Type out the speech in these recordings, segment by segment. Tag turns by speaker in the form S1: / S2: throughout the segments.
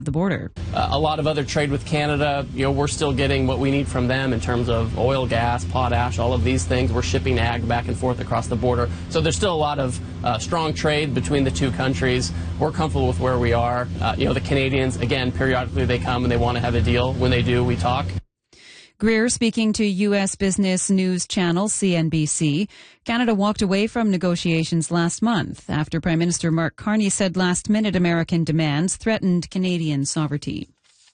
S1: the border.
S2: A lot of other trade with Canada, we're still getting what we need from them in terms of oil, gas, potash, all of these things. We're shipping ag back and forth across the border. So there's still a lot of strong trade between the two countries. We're comfortable with where we are. The Canadians, again, periodically they come and they want to have a deal. When they do, we talk.
S1: Greer speaking to U.S. business news channel CNBC. Canada walked away from negotiations last month after Prime Minister Mark Carney said last-minute American demands threatened Canadian sovereignty.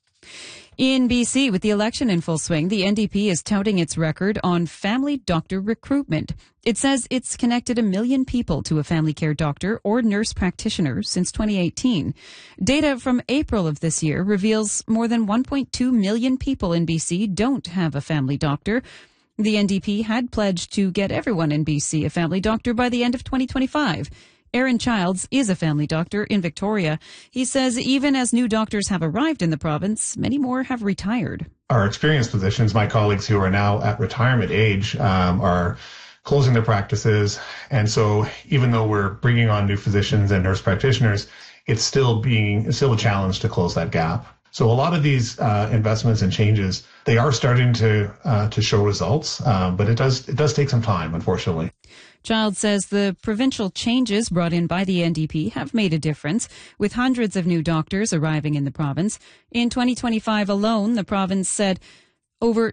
S1: In BC, with the election in full swing, the NDP is touting its record on family doctor recruitment. It says it's connected 1 million people to a family care doctor or nurse practitioner since 2018. Data from April of this year reveals more than 1.2 million people in BC don't have a family doctor. The NDP had pledged to get everyone in BC a family doctor by the end of 2025. Aaron Childs is a family doctor in Victoria. He says even as new doctors have arrived in the province, many more have retired.
S3: Our experienced physicians, my colleagues who are now at retirement age, are closing their practices. And so even though we're bringing on new physicians and nurse practitioners, it's still a challenge to close that gap. So a lot of these investments and changes, they are starting to show results, but it does take some time, unfortunately.
S1: Child says the provincial changes brought in by the NDP have made a difference, with hundreds of new doctors arriving in the province. In 2025 alone, the province said over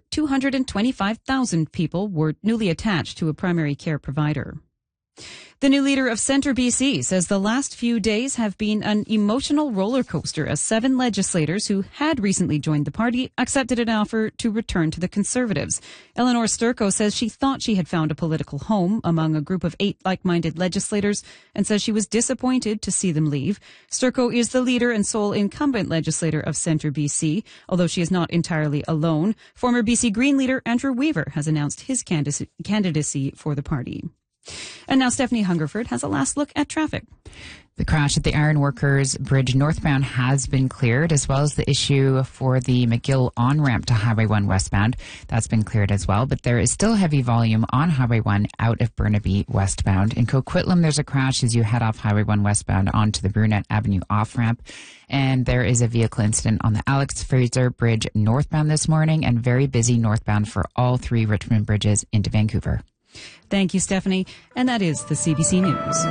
S1: 225,000 people were newly attached to a primary care provider. The new leader of Centre BC says the last few days have been an emotional roller coaster as 7 legislators who had recently joined the party accepted an offer to return to the Conservatives. Eleanor Sturco says she thought she had found a political home among a group of 8 like-minded legislators and says she was disappointed to see them leave. Sturco is the leader and sole incumbent legislator of Centre BC, although she is not entirely alone. Former BC Green leader Andrew Weaver has announced his candidacy for the party. And now Stephanie Hungerford has a last look at traffic.
S4: The crash at the Ironworkers Bridge northbound has been cleared, as well as the issue for the McGill on-ramp to Highway 1 westbound. That's been cleared as well, but there is still heavy volume on Highway 1 out of Burnaby westbound. In Coquitlam, there's a crash as you head off Highway 1 westbound onto the Brunette Avenue off-ramp. And there is a vehicle incident on the Alex Fraser Bridge northbound this morning, and very busy northbound for all 3 Richmond bridges into Vancouver.
S1: Thank you, Stephanie. And that is the CBC News.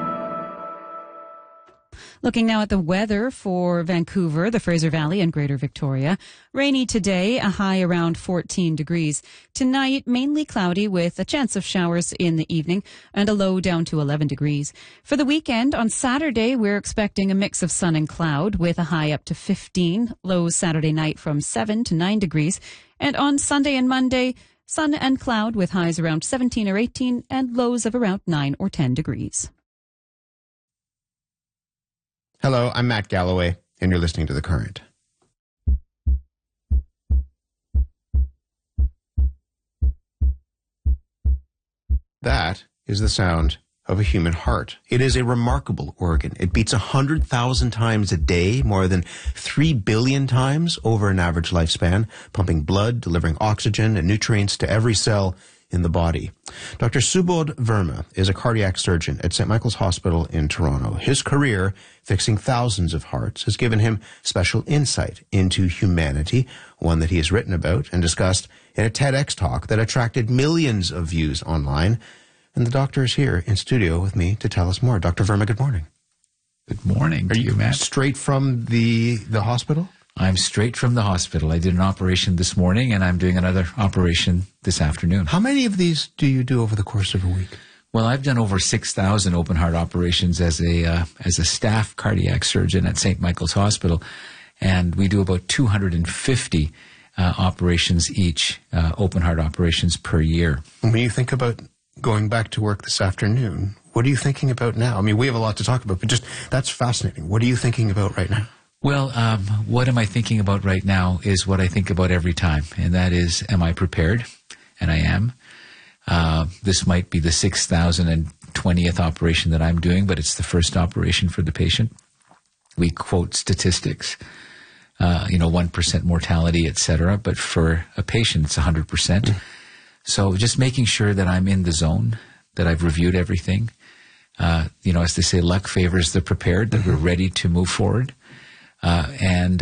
S1: Looking now at the weather for Vancouver, the Fraser Valley, and Greater Victoria. Rainy today, a high around 14 degrees. Tonight, mainly cloudy with a chance of showers in the evening and a low down to 11 degrees. For the weekend, on Saturday, we're expecting a mix of sun and cloud with a high up to 15. Lows Saturday night from 7 to 9 degrees. And on Sunday and Monday, sun and cloud with highs around 17 or 18 and lows of around 9 or 10 degrees.
S5: Hello, I'm Matt Galloway, and you're listening to The Current. That is the sound of a human heart. It is a remarkable organ. It beats 100,000 times a day, more than 3 billion times over an average lifespan, pumping blood, delivering oxygen and nutrients to every cell in the body. Dr. Subodh Verma is a cardiac surgeon at St. Michael's Hospital in Toronto. His career, fixing thousands of hearts, has given him special insight into humanity, one that he has written about and discussed in a TEDx talk that attracted millions of views online. And the doctor is here in studio with me to tell us more. Dr. Verma, good morning.
S6: Good morning to you, Matt.
S5: Straight from the hospital?
S6: I'm straight from the hospital. I did an operation this morning, and I'm doing another operation this afternoon.
S5: How many of these do you do over the course of a week?
S6: Well, I've done over 6,000 open heart operations as a staff cardiac surgeon at St. Michael's Hospital, and we do about 250 operations each, open heart operations per year.
S5: When you think about going back to work this afternoon, what are you thinking about now? I mean, we have a lot to talk about, but just that's fascinating. What are you thinking about right now?
S6: Well, what am I thinking about right now is what I think about every time, and that is, am I prepared? And I am. This might be the 6,020th operation that I'm doing, but it's the first operation for the patient. We quote statistics, 1% mortality, et cetera, but for a patient, it's 100%. So just making sure that I'm in the zone, that I've reviewed everything. As they say, luck favors the prepared, that we're ready to move forward. And